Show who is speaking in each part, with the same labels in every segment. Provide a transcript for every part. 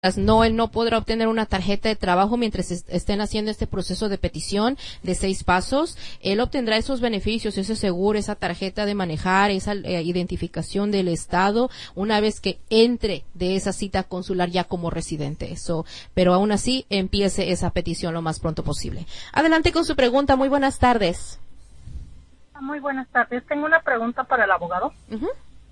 Speaker 1: No, él no podrá obtener una tarjeta de trabajo mientras estén haciendo este proceso de petición de 6 pasos. Él obtendrá esos beneficios, ese seguro, esa tarjeta de manejar, esa identificación del estado una vez que entre de esa cita consular ya como residente. Pero aún así empiece esa petición lo más pronto posible. Adelante con su pregunta. Muy buenas tardes.
Speaker 2: Muy buenas tardes. Tengo una pregunta para el abogado.
Speaker 1: Uh-huh.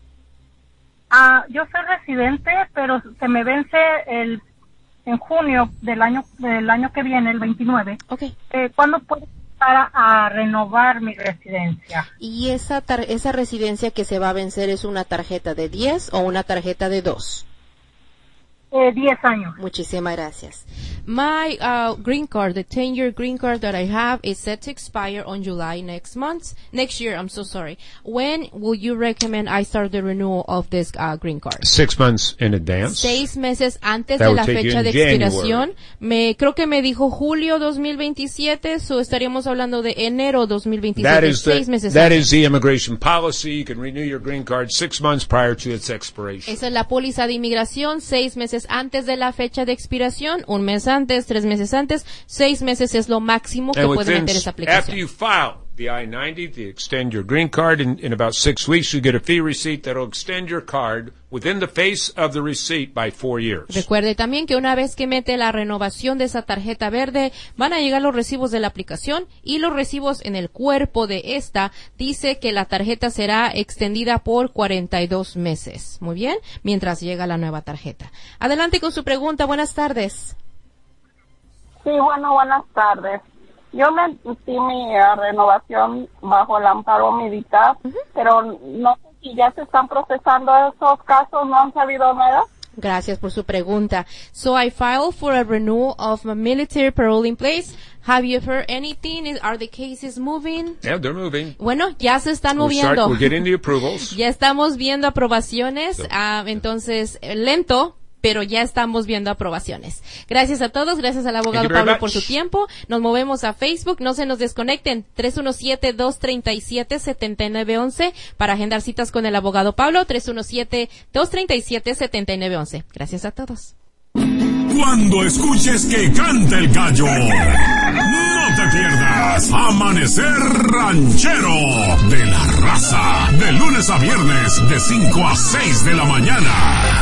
Speaker 2: Yo soy residente, pero se me vence en junio del año que viene, el 29.
Speaker 1: Okay.
Speaker 2: ¿Cuándo puedo empezar a renovar mi residencia?
Speaker 1: ¿Y esa residencia que se va a vencer es una tarjeta de 10 o una tarjeta de 2?
Speaker 2: 10 años.
Speaker 1: Muchísimas gracias. My green card, the 10-year green card that I have is set to expire on July next year, I'm so sorry. When would you recommend I start the renewal of this green card?
Speaker 3: 6 months in advance.
Speaker 1: 6 meses antes de la fecha de expiración. Creo que me dijo julio 2027, estaríamos hablando de enero 2027. 6 meses
Speaker 3: that
Speaker 1: antes.
Speaker 3: is the immigration policy. You can renew your green card 6 months prior to its expiration.
Speaker 1: Esa es la póliza de inmigración, 6 meses antes de la fecha de expiración, 1 mes antes, 3 meses antes, 6 meses es lo máximo que puede meter esa aplicación.
Speaker 3: After you file the I-90 to extend your green card, in about 6 weeks you get a fee receipt that will extend your card within the face of the receipt by 4 years.
Speaker 1: Recuerde también que una vez que mete la renovación de esa tarjeta verde, van a llegar los recibos de la aplicación y los recibos en el cuerpo de esta dice que la tarjeta será extendida por 42 meses. Muy bien, mientras llega la nueva tarjeta. Adelante con su pregunta. Buenas tardes.
Speaker 4: Sí, buenas tardes. Yo metí mi renovación bajo el amparo militar, pero no sé si ya se están procesando esos casos, ¿no han sabido nada?
Speaker 1: Gracias por su pregunta. So I filed for a renewal of my military parole in place. Have you heard anything? Are the cases moving?
Speaker 3: Yeah, they're moving.
Speaker 1: Bueno, ya se están moviendo.
Speaker 3: We're getting the approvals.
Speaker 1: Ya estamos viendo aprobaciones, entonces lento, pero ya estamos viendo aprobaciones. Gracias a todos, gracias al abogado Pablo por su tiempo. Nos movemos a Facebook, no se nos desconecten. 317-237-7911 para agendar citas con el abogado Pablo. 317-237-7911. Gracias a todos.
Speaker 5: Cuando escuches que canta el gallo, no te pierdas Amanecer Ranchero de la Raza, de lunes a viernes de 5 a 6 de la mañana.